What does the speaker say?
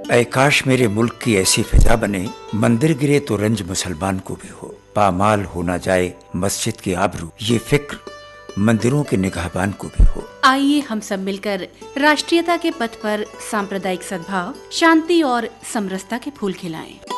ऐ काश मेरे मुल्क की ऐसी फिजा बने, मंदिर गिरे तो रंज मुसलमान को भी हो, पामाल हो ना जाए मस्जिद की आबरू, ये फिक्र मंदिरों के निगाहबान को भी हो। आइए हम सब मिलकर राष्ट्रीयता के पथ पर सांप्रदायिक सद्भाव, शांति और समरसता के फूल खिलाएं।